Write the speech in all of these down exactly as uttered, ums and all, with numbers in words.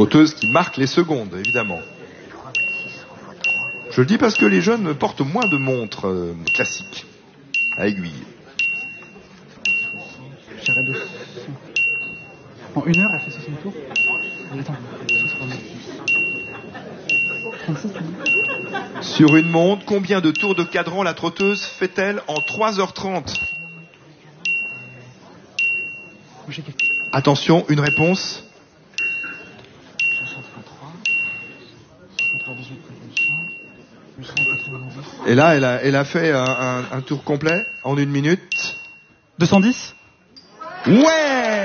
trotteuse qui marque les secondes, évidemment. Je le dis parce que les jeunes portent moins de montres euh, classiques à aiguille. En une heure, elle fait soixante tours. Attends, Sur une montre, combien de tours de cadran la trotteuse fait-elle en trois heures trente? Attention, une réponse. Et là, elle a, elle a fait un, un, un tour complet en une minute. deux cent dix. Ouais!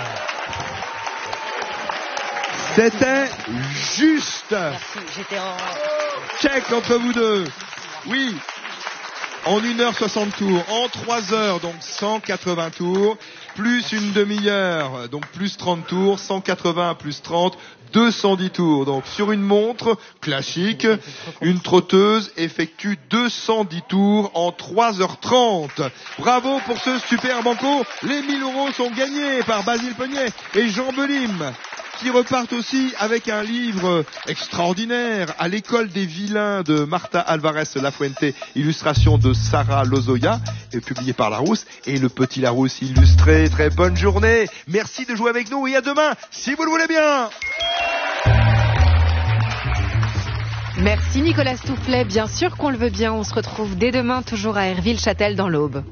C'était juste. Merci, j'étais en... Check entre vous deux. Oui. En une heure soixante tours, en trois heures, donc cent quatre-vingts tours, plus une demi-heure, donc plus trente tours, cent quatre-vingts plus trente, deux cent dix tours. Donc sur une montre classique, une trotteuse effectue deux cent dix tours en trois heures trente. Bravo pour ce super banco. Les mille euros sont gagnés par Basile Peugnet et Jean Belim, qui repartent aussi avec un livre extraordinaire, À l'école des vilains de Marta Alvarez Lafuente, illustration de Sarah Lozoya, et publié par Larousse, et le petit Larousse illustré. Très bonne journée, merci de jouer avec nous et à demain, si vous le voulez bien. Merci Nicolas Stoufflet, bien sûr qu'on le veut bien, on se retrouve dès demain toujours à Herville-Châtel dans l'Aube.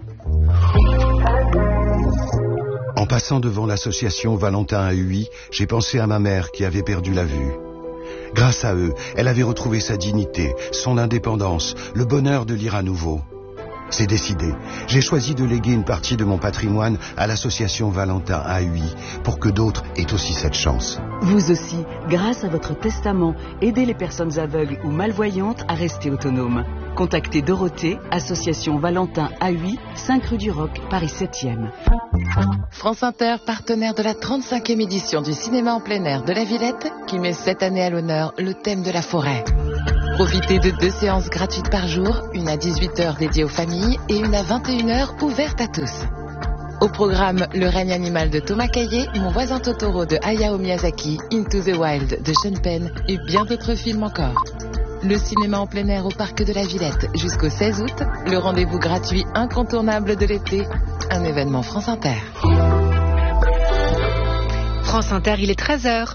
En passant devant l'association Valentin A U I, j'ai pensé à ma mère qui avait perdu la vue. Grâce à eux, elle avait retrouvé sa dignité, son indépendance, le bonheur de lire à nouveau. C'est décidé. J'ai choisi de léguer une partie de mon patrimoine à l'association Valentin A U I pour que d'autres aient aussi cette chance. Vous aussi, grâce à votre testament, aidez les personnes aveugles ou malvoyantes à rester autonomes. Contactez Dorothée, association Valentin A U I, cinq rue du Roc, Paris septième. France Inter, partenaire de la trente-cinquième édition du cinéma en plein air de la Villette, qui met cette année à l'honneur le thème de la forêt. Profitez de deux séances gratuites par jour, une à dix-huit heures dédiée aux familles et une à vingt et une heures ouverte à tous. Au programme, Le règne animal de Thomas Caillet, Mon voisin Totoro de Hayao Miyazaki, Into the Wild de Sean Penn et bien d'autres films encore. Le cinéma en plein air au parc de la Villette jusqu'au seize août, le rendez-vous gratuit incontournable de l'été, un événement France Inter. France Inter, il est treize heures.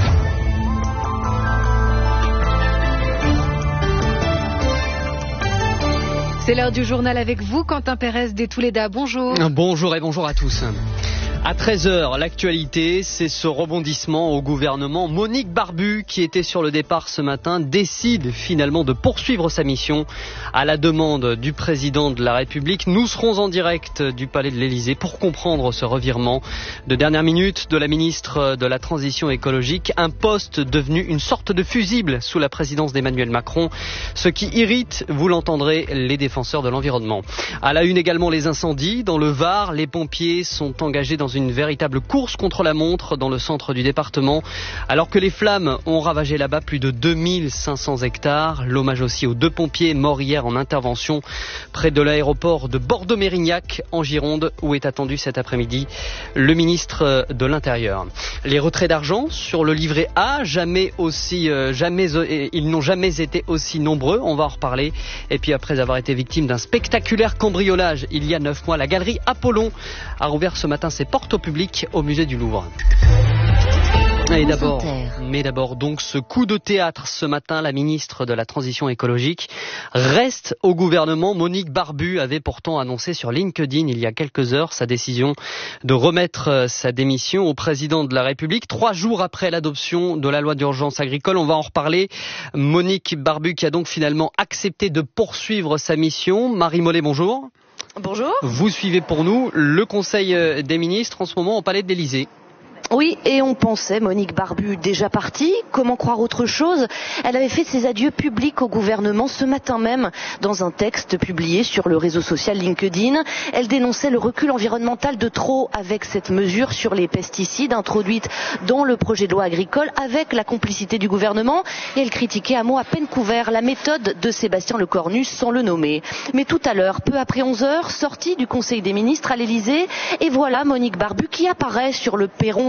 C'est l'heure du journal avec vous, Quentin Pérez des Touléda. Bonjour. Bonjour et bonjour à tous. À treize heures, l'actualité, c'est ce rebondissement au gouvernement. Monique Barbu, qui était sur le départ ce matin, décide finalement de poursuivre sa mission à la demande du président de la République. Nous serons en direct du Palais de l'Élysée pour comprendre ce revirement de dernière minute de la ministre de la Transition écologique. Un poste devenu une sorte de fusible sous la présidence d'Emmanuel Macron, ce qui irrite, vous l'entendrez, les défenseurs de l'environnement. À la une également, les incendies. Dans le Var, les pompiers sont engagés dans une véritable course contre la montre dans le centre du département, alors que les flammes ont ravagé là-bas plus de deux mille cinq cents hectares. L'hommage aussi aux deux pompiers morts hier en intervention près de l'aéroport de Bordeaux-Mérignac en Gironde, où est attendu cet après-midi le ministre de l'Intérieur. Les retraits d'argent sur le livret A, jamais aussi, euh, jamais, euh, ils n'ont jamais été aussi nombreux, on va en reparler. Et puis après avoir été victime d'un spectaculaire cambriolage il y a neuf mois, la galerie Apollon a rouvert ce matin ses portes au public au musée du Louvre. Et d'abord, mais d'abord donc ce coup de théâtre ce matin, la ministre de la Transition écologique reste au gouvernement. Monique Barbu avait pourtant annoncé sur LinkedIn il y a quelques heures sa décision de remettre sa démission au président de la République. Trois jours après l'adoption de la loi d'urgence agricole, on va en reparler. Monique Barbu qui a donc finalement accepté de poursuivre sa mission. Marie Mollet, bonjour. Bonjour. Vous suivez pour nous le Conseil des ministres en ce moment au Palais de l'Élysée. Oui, et on pensait Monique Barbu déjà partie. Comment croire autre chose? Elle avait fait ses adieux publics au gouvernement ce matin même dans un texte publié sur le réseau social LinkedIn. Elle dénonçait le recul environnemental de trop avec cette mesure sur les pesticides introduite dans le projet de loi agricole avec la complicité du gouvernement. Et elle critiquait à mots à peine couverts la méthode de Sébastien Lecornu sans le nommer. Mais tout à l'heure, peu après onze heures, sortie du Conseil des ministres à l'Élysée, et voilà Monique Barbu qui apparaît sur le perron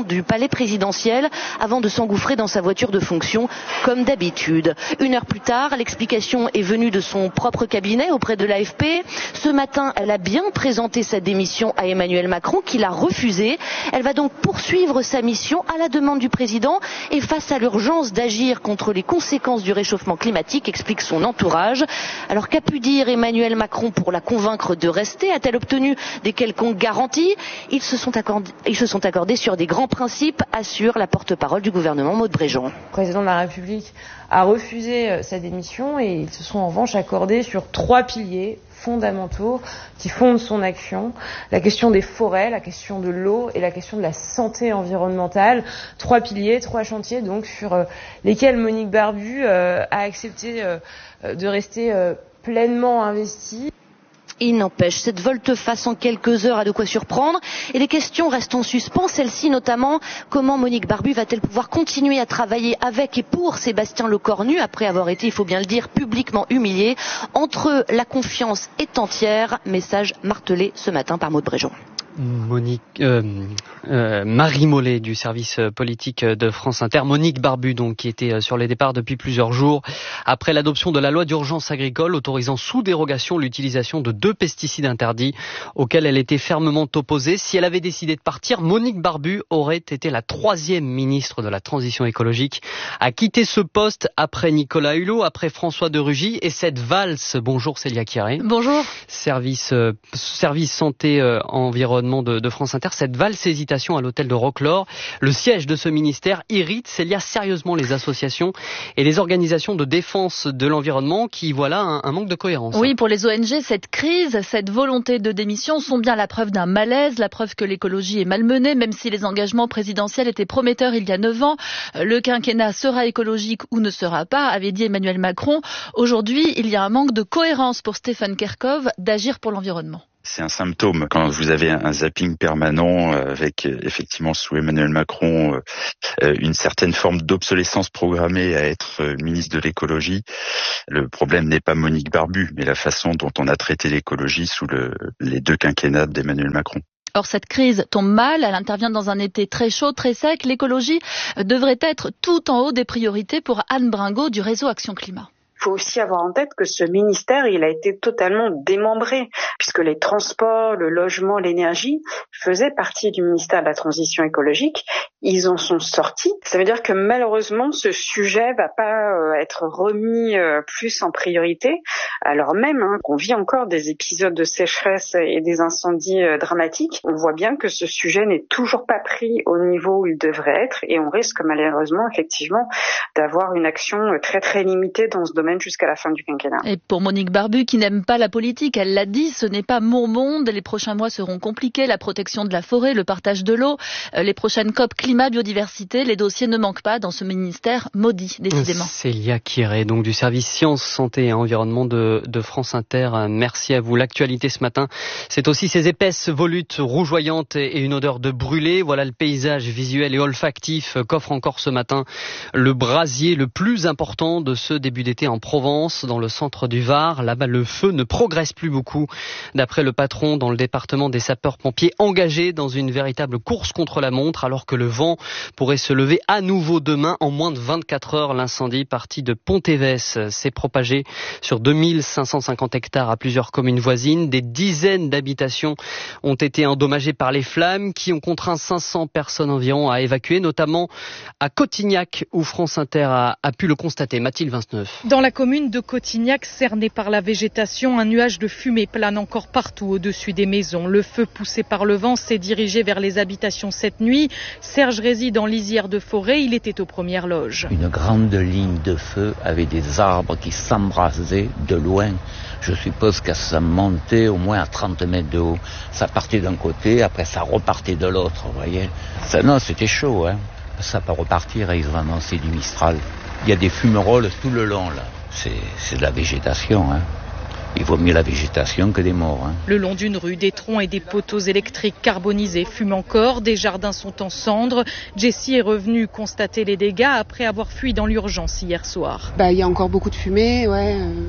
balcon du palais présidentiel avant de s'engouffrer dans sa voiture de fonction, comme d'habitude. Une heure plus tard, l'explication est venue de son propre cabinet auprès de l'A F P. Ce matin, elle a bien présenté sa démission à Emmanuel Macron, qui l'a refusée. Elle va donc poursuivre sa mission à la demande du président et face à l'urgence d'agir contre les conséquences du réchauffement climatique, explique son entourage. Alors qu'a pu dire Emmanuel Macron pour la convaincre de rester? A-t-elle obtenu des quelconques garanties? Ils se sont accordés, ils se sont accordés sur des grands principes, assure la porte-parole du gouvernement, Maud Bréjean. Le président de la République a refusé sa démission et ils se sont en revanche accordés sur trois piliers fondamentaux qui fondent son action. La question des forêts, la question de l'eau et la question de la santé environnementale. Trois piliers, trois chantiers donc sur euh, lesquels Monique Barbu euh, a accepté euh, de rester euh, pleinement investie. Il n'empêche, cette volte-face en quelques heures a de quoi surprendre et les questions restent en suspens, celle-ci notamment, comment Monique Barbu va-t-elle pouvoir continuer à travailler avec et pour Sébastien Lecornu après avoir été, il faut bien le dire, publiquement humilié. Entre eux, la confiance est entière, message martelé ce matin par Maud Bréjean. Monique, euh, euh, Marie Mollet du service politique de France Inter, Monique Barbu donc qui était sur les départs depuis plusieurs jours après l'adoption de la loi d'urgence agricole autorisant sous dérogation l'utilisation de deux pesticides interdits auxquels elle était fermement opposée. Si elle avait décidé de partir, Monique Barbu aurait été la troisième ministre de la transition écologique à quitter ce poste après Nicolas Hulot, après François de Rugy et cette valse. Bonjour Célia Quiré. Bonjour. Service, euh, service santé euh, environnement De, de France Inter, cette valse hésitation à l'hôtel de Roquelaure, le siège de ce ministère, irrite, Célia, sérieusement les associations et les organisations de défense de l'environnement qui voient là un, un manque de cohérence. Oui, pour les O N G, cette crise, cette volonté de démission sont bien la preuve d'un malaise, la preuve que l'écologie est malmenée, même si les engagements présidentiels étaient prometteurs il y a neuf ans. Le quinquennat sera écologique ou ne sera pas, avait dit Emmanuel Macron. Aujourd'hui, il y a un manque de cohérence pour Stéphane Kerkhove d'agir pour l'environnement. C'est un symptôme quand vous avez un zapping permanent avec effectivement sous Emmanuel Macron une certaine forme d'obsolescence programmée à être ministre de l'écologie. Le problème n'est pas Monique Barbu, mais la façon dont on a traité l'écologie sous le, les deux quinquennats d'Emmanuel Macron. Or, cette crise tombe mal, elle intervient dans un été très chaud, très sec. L'écologie devrait être tout en haut des priorités pour Anne Bringot du réseau Action Climat. Il faut aussi avoir en tête que ce ministère, il a été totalement démembré, puisque les transports, le logement, l'énergie faisaient partie du ministère de la Transition écologique. Ils en sont sortis. Ça veut dire que malheureusement, ce sujet va pas euh, être remis euh, plus en priorité, alors même hein, qu'on vit encore des épisodes de sécheresse et des incendies euh, dramatiques. On voit bien que ce sujet n'est toujours pas pris au niveau où il devrait être et on risque malheureusement effectivement d'avoir une action très très limitée dans ce domaine jusqu'à la fin du quinquennat. Et pour Monique Barbu, qui n'aime pas la politique, elle l'a dit, ce n'est pas mon monde. Les prochains mois seront compliqués. La protection de la forêt, le partage de l'eau, les prochaines COP climat, biodiversité, les dossiers ne manquent pas dans ce ministère maudit, décidément. Célia Quiré, donc du service Sciences, Santé et Environnement de, de France Inter. Merci à vous. L'actualité ce matin, c'est aussi ces épaisses volutes rougeoyantes et une odeur de brûlé. Voilà le paysage visuel et olfactif qu'offre encore ce matin le brasier le plus important de ce début d'été en Provence, dans le centre du Var. Là-bas, le feu ne progresse plus beaucoup. D'après le patron dans le département des sapeurs-pompiers, engagés dans une véritable course contre la montre, alors que le vent pourrait se lever à nouveau demain. En moins de vingt-quatre heures, l'incendie parti de Pontévès s'est propagé sur deux mille cinq cent cinquante hectares à plusieurs communes voisines. Des dizaines d'habitations ont été endommagées par les flammes qui ont contraint cinq cents personnes environ à évacuer, notamment à Cotignac, où France Inter a, a pu le constater. Mathilde Vinceneuve. Dans la commune de Cotignac, cernée par la végétation, un nuage de fumée plane encore partout au-dessus des maisons. Le feu poussé par le vent s'est dirigé vers les habitations cette nuit. Serge réside en lisière de forêt, il était aux premières loges. Une grande ligne de feu avec des arbres qui s'embrasaient de loin. Je suppose que ça montait au moins à trente mètres de haut. Ça partait d'un côté, après ça repartait de l'autre, vous voyez. Ça, non, c'était chaud, hein. Ça peut repartir, ils ont annoncé du Mistral. Il y a des fumerolles tout le long, là. C'est, c'est de la végétation, hein. Il vaut mieux la végétation que des morts. Hein. Le long d'une rue, des troncs et des poteaux électriques carbonisés fument encore. Des jardins sont en cendres. Jessie est revenue constater les dégâts après avoir fui dans l'urgence hier soir. Bah, il y a encore beaucoup de fumée, ouais.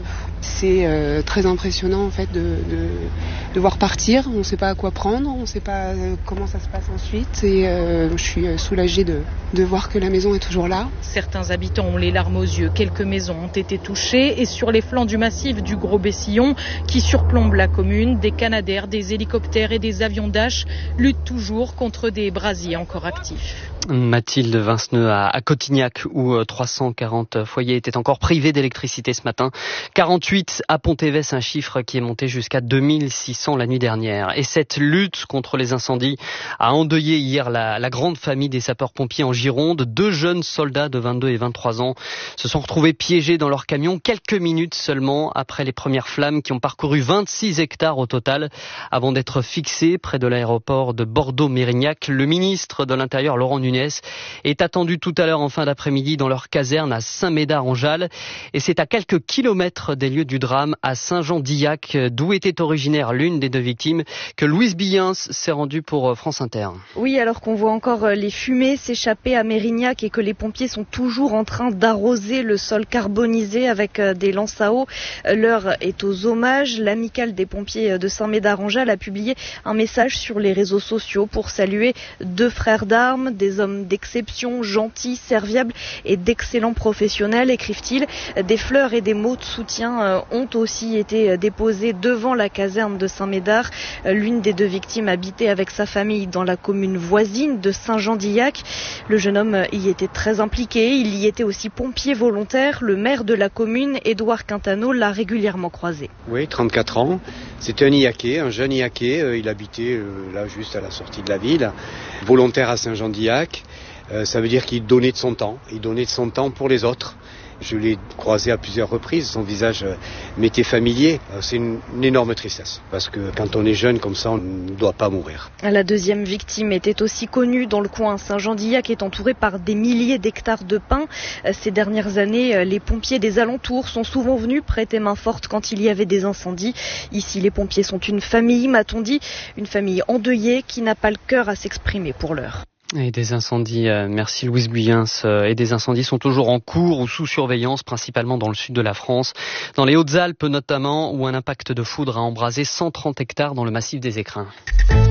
C'est euh, très impressionnant en fait de, de, de voir partir. On ne sait pas à quoi prendre, on ne sait pas euh, comment ça se passe ensuite. Et euh, je suis soulagée de, de voir que la maison est toujours là. Certains habitants ont les larmes aux yeux. Quelques maisons ont été touchées et sur les flancs du massif du Gros Bessillon qui surplombe la commune, des Canadair, des hélicoptères et des avions Dash luttent toujours contre des brasiers encore actifs. Mathilde Vinceneux à, à Cotignac où trois cent quarante foyers étaient encore privés d'électricité ce matin. quarante-huit à Pont-Évès, un chiffre qui est monté jusqu'à deux mille six cents la nuit dernière. Et cette lutte contre les incendies a endeuillé hier la, la grande famille des sapeurs-pompiers en Gironde. Deux jeunes soldats de vingt-deux et vingt-trois ans se sont retrouvés piégés dans leur camion quelques minutes seulement après les premières flammes qui ont parcouru vingt-six hectares au total avant d'être fixés près de l'aéroport de Bordeaux-Mérignac. Le ministre de l'Intérieur, Laurent Nunez, est attendu tout à l'heure en fin d'après-midi dans leur caserne à Saint-Médard-en-Jalles. Et c'est à quelques kilomètres des lieux du drame, à Saint-Jean-d'Illac, d'où était originaire l'une des deux victimes, que Louise Billens s'est rendue pour France Inter. Oui, alors qu'on voit encore les fumées s'échapper à Mérignac et que les pompiers sont toujours en train d'arroser le sol carbonisé avec des lances à eau. L'heure est aux hommages. L'amicale des pompiers de Saint-Médard-en-Jalles a publié un message sur les réseaux sociaux pour saluer deux frères d'armes, des hommes d'exception, gentils, serviables et d'excellents professionnels, écrivent-ils. Des fleurs et des mots de soutien ont aussi été déposés devant la caserne de Saint-Médard. L'une des deux victimes habitait avec sa famille dans la commune voisine de Saint-Jean-d'Illac. Le jeune homme y était très impliqué. Il y était aussi pompier volontaire. Le maire de la commune, Édouard Quintano, l'a régulièrement croisé. Oui, trente-quatre ans. C'était un Illaquais, un jeune Illaquais. Il habitait là juste à la sortie de la ville. Volontaire à Saint-Jean-d'Illac. Euh, ça veut dire qu'il donnait de son temps, il donnait de son temps pour les autres. Je l'ai croisé à plusieurs reprises, son visage euh, m'était familier. Euh, c'est une, une énorme tristesse, parce que quand on est jeune comme ça, on ne doit pas mourir. La deuxième victime était aussi connue dans le coin. Saint-Jean-d'Illac est entouré par des milliers d'hectares de pins. Ces dernières années, les pompiers des alentours sont souvent venus prêter main forte quand il y avait des incendies. Ici, les pompiers sont une famille, m'a-t-on dit, une famille endeuillée qui n'a pas le cœur à s'exprimer pour l'heure. Et des incendies, euh, merci Louise Buyens, euh, et des incendies sont toujours en cours ou sous surveillance, principalement dans le sud de la France, dans les Hautes-Alpes notamment, où un impact de foudre a embrasé cent trente hectares dans le massif des Écrins.